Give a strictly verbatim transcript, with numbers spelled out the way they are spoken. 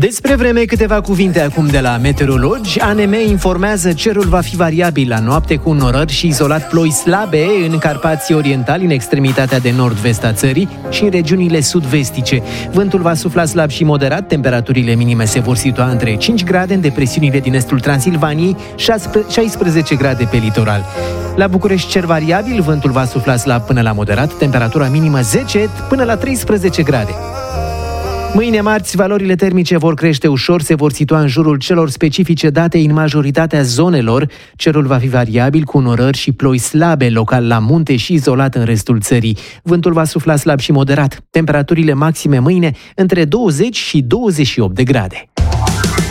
Despre vreme, câteva cuvinte acum de la meteorologi. A N M informează cerul va fi variabil la noapte cu norări și izolat ploi slabe în Carpații Orientali, în extremitatea de nord-vest a țării și în regiunile sud-vestice. Vântul va sufla slab și moderat, temperaturile minime se vor situa între cinci grade în depresiunile din estul Transilvaniei, șaisprezece grade pe litoral. La București cer variabil, vântul va sufla slab până la moderat, temperatura minimă zece până la treisprezece grade. Mâine, marți, valorile termice vor crește ușor, se vor situa în jurul celor specifice date în majoritatea zonelor. Cerul va fi variabil cu norări și ploi slabe, local la munte și izolat în restul țării. Vântul va sufla slab și moderat. Temperaturile maxime mâine între douăzeci și douăzeci și opt de grade.